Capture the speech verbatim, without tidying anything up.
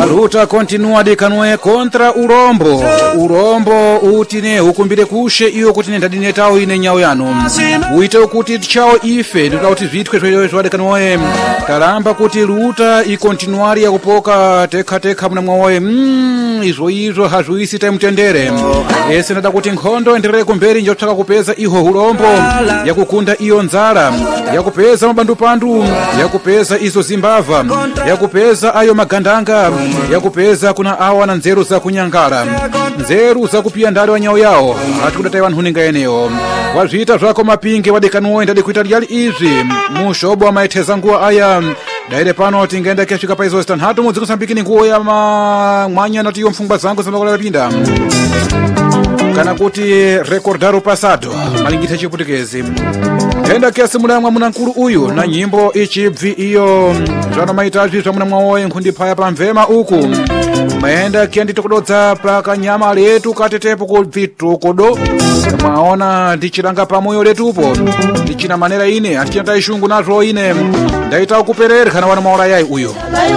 luta continua de canoe contra urombo urombo utine ukumbire kushe iyo kuti ndadine tawo ine nyawo yanu uite kuti chawo ife ndikuti zvitwe zveyo zvade canoe talamba kuti luta ikontinuari yakupoka tekha tekha muna mwawoye mm, izvo izvo hazvuisi taimutendere ese ndada kuti nkhondo enderere kumberi njotsvaka kupeza iho urombo yakukunda iyo nzala yakupeza mabandupandu yakupeza izo zimbava yakupeza ayo magandanga yakupeza kuna awa na nzeru za kunyangala nzeru za kupia ndali wa nyawo yawo hatikudatayi vanhu ninga yeneyo wazvita zvako mapinge wadekanoe ndadi kuita lyali izvi mushobo wa maetheza nguwa aya daire pano tingaenda kesvika pa izo zitanhatu mudzi kusambikini nguwo ya mwanya nati iyo mfungwa zangu zamakola pinda kana kuti recordar o passado malingitha chiputikezi tenda kesi mulamwa munankulu uyu na nyimbo ichibvi iyo zvano maitazvi zvamuna mwawoye nkhundi phaya pamvema uku maenda kianditokododza pakanyama letu katetepo kubvitokodo mwaona ndichilanga pamoyo letupo ndichina manera ine atichina taishungu nazvo ine ndaita ukuperere kana wana maora yayi uyu